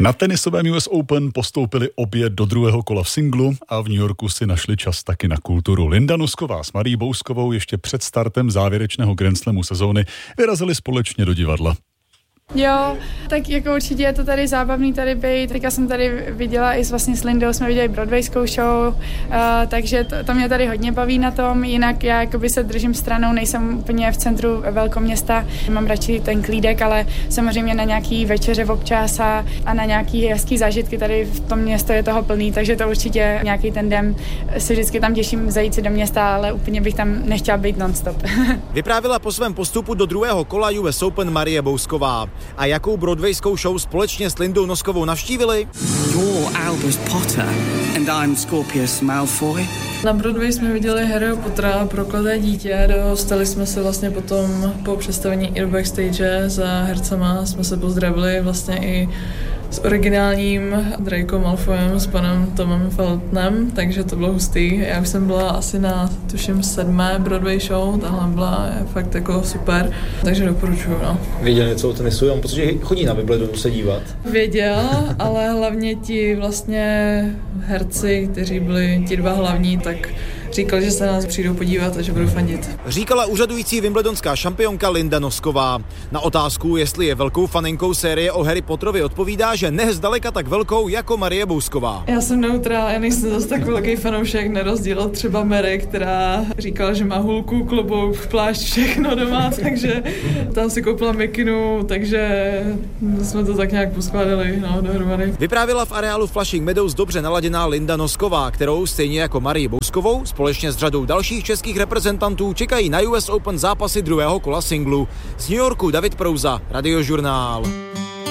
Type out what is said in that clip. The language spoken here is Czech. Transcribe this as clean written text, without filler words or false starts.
Na tenisovém US Open postoupili obě do druhého kola v singlu a v New Yorku si našli čas taky na kulturu. Linda Nosková s Marií Bouskovou ještě před startem závěrečného Grand Slamu sezóny vyrazili společně do divadla. Jo, tak jako určitě je to tady zábavný tady být. Teďka jsem tady viděla i vlastně s Lindou, jsme viděli broadwayskou show, takže to mě tady hodně baví na tom. Jinak já jakoby se držím stranou, nejsem úplně v centru velkoměsta, mám radši ten klídek, ale samozřejmě na nějaký večeře občas a na nějaký hezký zážitky tady v tom město je toho plný, takže to určitě nějaký ten den si vždycky tam těším zajít si do města, ale úplně bych tam nechtěla být non-stop. Vyprávila po svém postupu do druhého kola US Open Marie Bousková. A jakou broadwayskou show společně s Lindou Noskovou navštívili? You're Albus Potter and I'm Scorpius Malfoy. Na Broadway jsme viděli Harryho Pottera, Prokleté dítě, dostali jsme se vlastně potom po představení i do backstage za hercema, jsme se pozdravili vlastně i s originálním Draco Malfoyem, s panem Tomem Feltonem, takže to bylo hustý. Já už jsem byla asi na, tuším, 7. Broadway show, tahle byla fakt jako super, takže doporučuju, no. Věděl něco o tenisu? Já mám pocit, že chodí na Wimbledonu se dívat. Věděl, ale hlavně ti vlastně herci, kteří byli ti dva hlavní, tak říkali, že se nás přijdou podívat a že budou fandit. Říkala úřadující wimbledonská šampionka Linda Nosková. Na otázku, jestli je velkou faninkou série o Harry Potterovi, odpovídá, že ne zdaleka tak velkou jako Marie Bousková. Já jsem neutrál, já nejsem zase tak velký fanoušek, na rozdíl od třeba Mary, která říkala, že má hůlku, klobouk, plášť, všechno doma, takže tam si koupila mikinu, takže jsme to tak nějak poskládali dohromady. Vyprávila v areálu Flushing Meadows dobře naladěná Linda Nosková, kterou stejně jako Marii Bouskovou společně s řadou dalších českých reprezentantů čekají na US Open zápasy druhého kola singlu. Z New Yorku David Prouza, Radiožurnál.